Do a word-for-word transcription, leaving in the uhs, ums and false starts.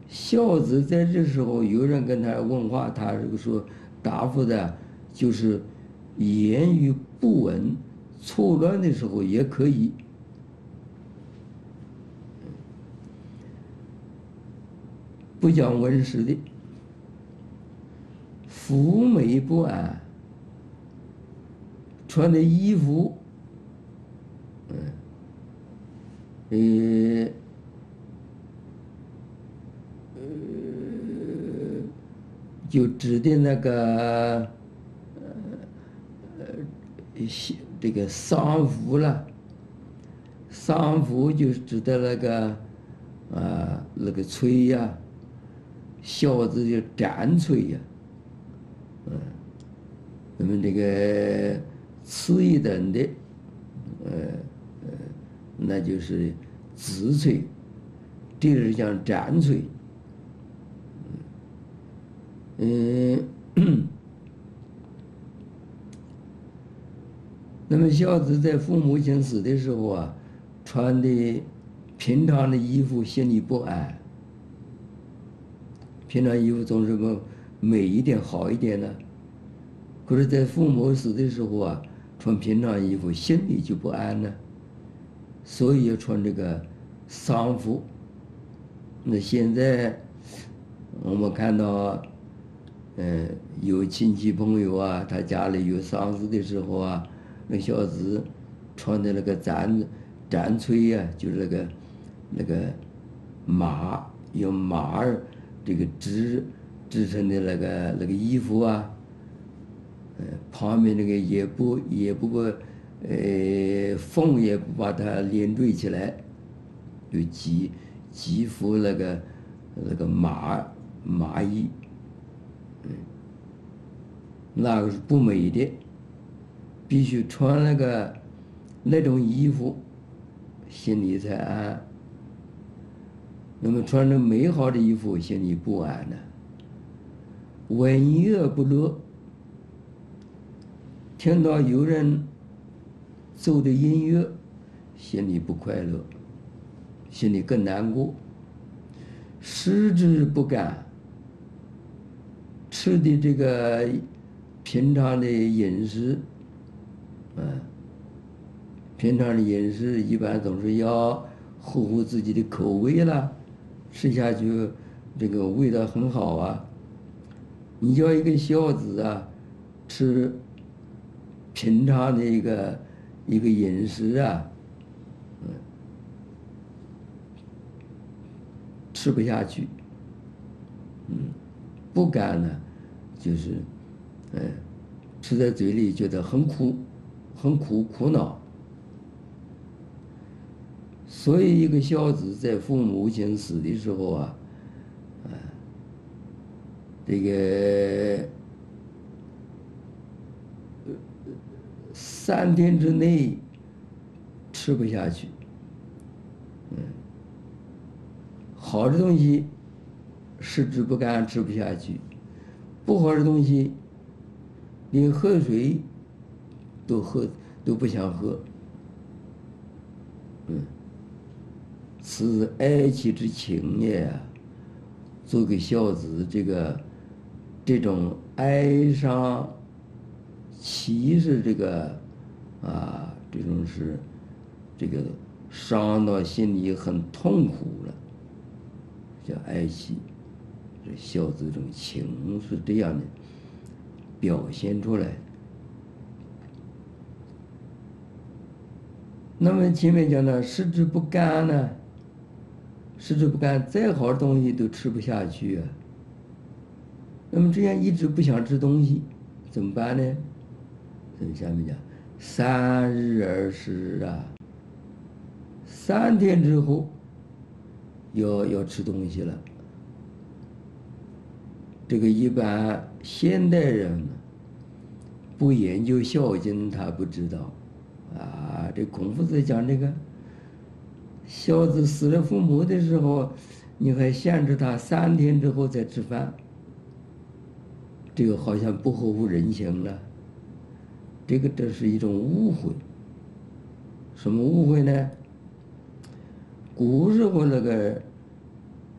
孝子在这时候有人跟他问话，他这个说答复的就是言语不稳、错乱的时候也可以。不讲文实的，妩媚不安，穿的衣服，嗯，呃，呃，就指的那个，呃，这个丧服了。丧服就指的那个，啊，那个崔呀，孝子就战崔呀，嗯，那么这个次一等的，呃呃，那就是子崔，这是讲战崔，嗯，那么孝子在父母亲死的时候啊，穿的平常的衣服，心里不安。平常衣服总是么美一点、好一点呢。可是，在父母死的时候啊，穿平常衣服，心里就不安呢。所以要穿这个丧服。那现在我们看到，嗯，有亲戚朋友啊，他家里有丧事的时候啊，那小子穿的那个毡毡崔呀，就是那个那个麻用麻儿这个织织成的那个那个衣服啊，呃，旁边那个也不也不把呃缝也不把它连缀起来，就几几幅那个那个麻麻衣，嗯，那个是不美的，必须穿那个那种衣服，心里才安。那么穿着美好的衣服，心里不安呢。闻乐不乐，听到有人奏的音乐，心里不快乐，心里更难过。食之不甘，吃的这个平常的饮食，嗯，平常的饮食一般总是要合乎自己的口味了，吃下去这个味道很好啊。你叫一个孝子啊，吃平常的一个一个饮食啊，嗯，吃不下去，嗯，不甘呢，就是，嗯，吃在嘴里觉得很苦，很苦苦恼。所以，一个孝子在父母亲死的时候啊，啊，这个三天之内吃不下去，嗯，好的东西食之不甘，吃不下去；不好的东西，连喝水都喝都不想喝，嗯，此哀戚之情也。做个孝子，这个这种哀伤，其实这个啊，这种是这个伤到心里很痛苦了，叫哀戚。这孝子这种情是这样的表现出来。那么前面讲的食之不甘呢？食之不甘，再好的东西都吃不下去啊。那么这样一直不想吃东西，怎么办呢？所以下面讲三日而食啊，三天之后要要吃东西了。这个一般现代人不研究孝经，他不知道啊。这孔夫子讲这个。孝子死了父母的时候，你还限制他三天之后再吃饭，这个好像不合乎人情了。这个这是一种误会。什么误会呢？古时候那个